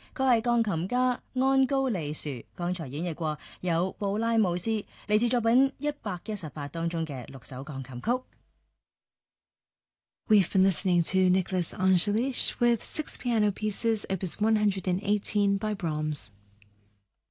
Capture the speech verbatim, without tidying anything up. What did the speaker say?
佢係鋼琴家安高利樹，剛才演繹過有布拉姆斯嚟自作品一百一十八當中嘅六首鋼琴曲。 We've been listening to Nicholas Angelis with six piano pieces, opus one hundred eighteen by Brahms.